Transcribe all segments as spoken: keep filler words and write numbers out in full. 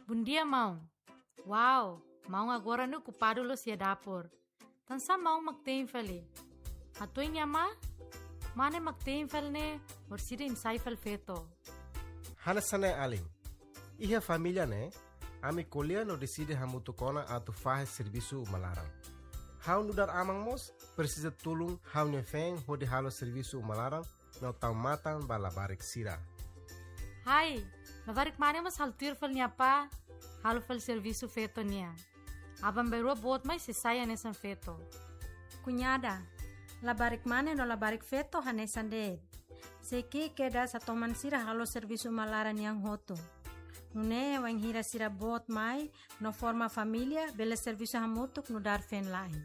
Bundia mau. Wow, mau agora no ocupado lo sia dapur. Tansa mau magtein fali. Hatuin ma? Mane magtein fal ne orsida insai fal feto. Hanasane aling. Iha família ne, ami kolia no decide hamutu kona atu fahe serviço malarang. Hau no dar amang mos, precisa tulung hau ne feng hodi halo serviço malarang no tau matan bala barik sira. Hai, labarik mane mas haltir fal niya pa, halo fal serviço feto niya. Abang beru bot mai se saya nesan feto. Cunhada, labarik mane no labarik feto hanesan de. Seki keda sa toman sira halo serviço malaran yang hoto. Nune wang hira sira bot mai no forma família bela serviço hamutuk no dar fen lain.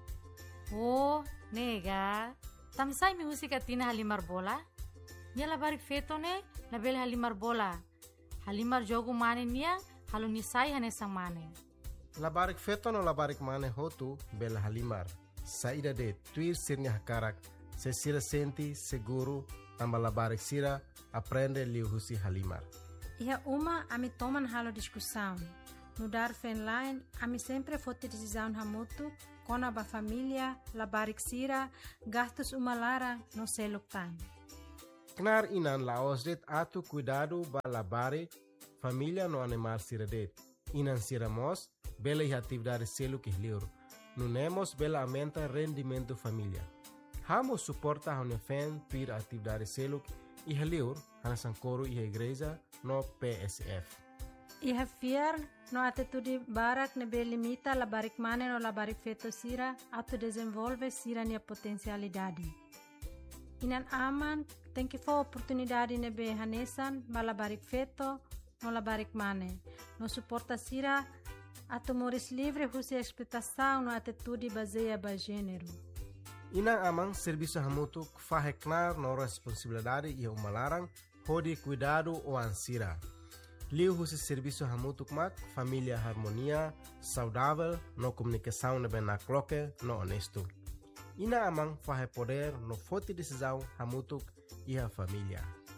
Oh, nega. Tamsai mi musika tina halimar bola? Nia labarik feto ne na bela halimar bola. Halimar jogo mane nia halo nisai hanesang mane. Labarik feto no labarik mane hotu bela halimar. Saída de tuir sirnya hakarak. Se sira senti seguro tamba labarik sira aprende liu husi halimar. Iha uma ami toman halo discussão. No dar fen line, ami sempre fote decisão hamutu, kona ba família, labarik sira, gastos uma lara no seluk time. Knar inan laos det atu cuidado ba labare família no animal sira det. Inan sira mos, bela iha atividade seluk ihliur. No nemos bela aumenta rendimento família. Hamo suporta hone fen tuir atividade seluk ihliur, hanasan coro iha igreja no P S F. Iha fiar no atitude barak nebe limita labarik mane no labarik feto sira atu desenvolve sira nia potencialidade. Inan aman tem que for oportunidade nebe hanesan ba labarik feto no labarik mane. No suporta sira atu moris livre husi explotação no atitude baseia ba gênero. Inang amang serviço hamutuk faheknar no responsabilidade e umalarang hodi cuidado o ansira. Liu husi serviço hamutuk mak família harmonia, saudável, no comunicação nebe na cloque, no honesto. Ina amang fahe poder no forte decisão hamutuk e a família.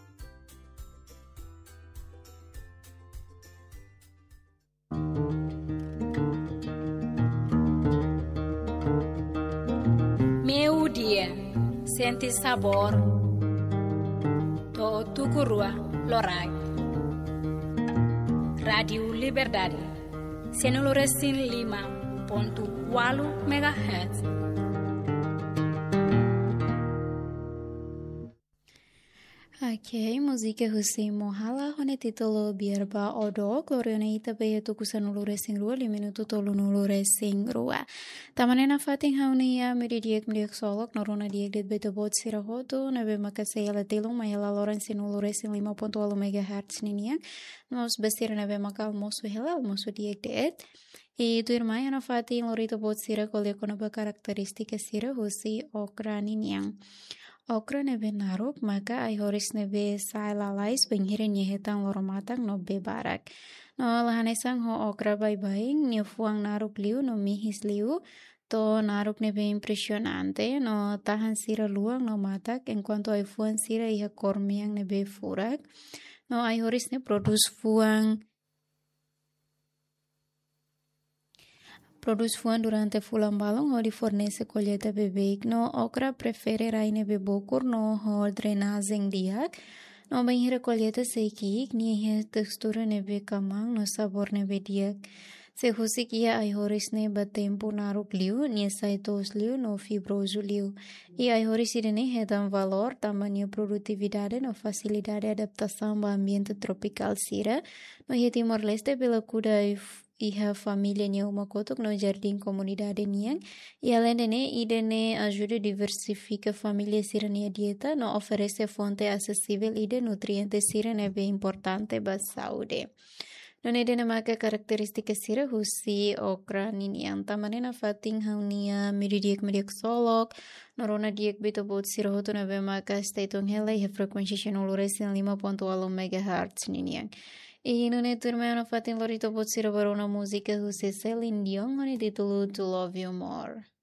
Meu dia, sente sabor. To tukurua lorag. Radio Liberdade. Senuluresin lima ponto walu megahertz. Ok, música Hussein Mohala, hone título Bierba Odo, glorione ita beya tukusa nulure sing rua, li minuto tolu nulure sing rua. Tamanena fating hauni ya meri diek meliak solok, norona diek dit beto bot sirahoto, nebe makasaya la telung, mayala loran sin nulure sing lima ponto walu megahertz niniak, nos bestir nebe makal mosu helal, mosu diek deet. E tu irmã na fating lorito bot sira kolya konaba karakteristika sira husi okra niniang. Okra nebe naruk maka ay horis nebe sai lalais penghire nyehetang loromatang no be barak. No lahanesang ho okra bay baying ni fuang naruk liu no mihis liu to naruk nebe impresionante no tahan sira luang no matak en cuanto ay fuang sira iha kormiang nebe furak. No ay horis ne produce fuang Produce fuan durante fulan balong ho di fornece colheita bebeik no okra prefere raine bebokur no ho drenazing diak no banhira colheita seikik ni he textura nebe kamang no sabor nebe diak se husik ia ai horis ne batempo naruk liu ni saitos liu no fibroso liu e ai horis irene he dan valor tamanho produtividade no facilidade adaptação ao ambiente tropical sira no he Timor Leste pela cuda iha família nia uma kotok no jardim comunidade niang e além de ne idene ajuda diversifica família sira nia dieta no oferece fonte acessível e de nutrientes sira ne bem importante ba saúde. Non idene maka karakteristika sira husi okra niniang tamanena fating haunia miridiek mediak solok norona diek bito bot sira hoto na be maka statung hele he frekuensi nuluresin lima ponto walu megahertz niniang. E non è turmano fatin lorito bot sira barona musica husi Celine Dion on titolo To Love You More.